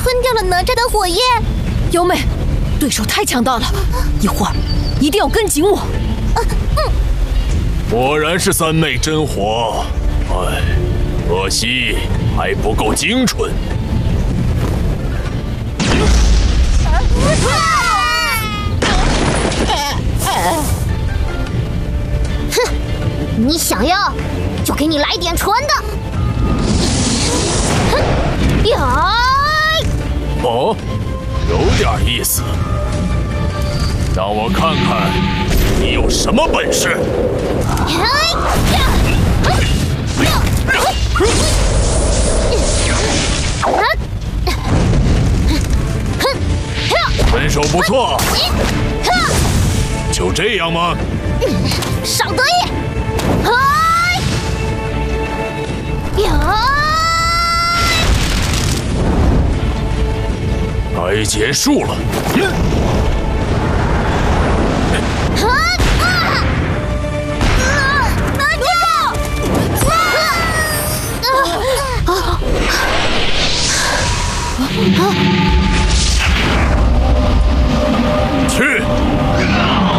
吞掉了哪吒的火焰。 妖妹，对手太强大了，一会儿一定要跟紧我。 果然是三昧真火，哎，可惜还不够精纯。 哼，你想要，就给你来点纯的。哼，呀！ 哦，有点意思。让我看看你有什么本事。身手不错，就这样吗？ 少得意！ 该结束了。去！